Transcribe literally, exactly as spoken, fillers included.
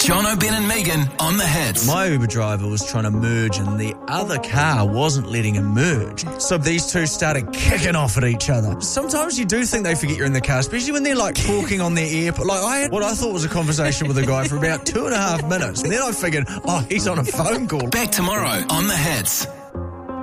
Jono, Ben and Megan on the Hits. My Uber driver was trying to merge and the other car wasn't letting him merge. So these two started kicking off at each other. Sometimes you do think they forget you're in the car, especially when they're like talking on their ear. Like I had what I thought was a conversation with a guy for about two and a half minutes. And then I figured, oh, he's on a phone call. Back tomorrow on the Hits.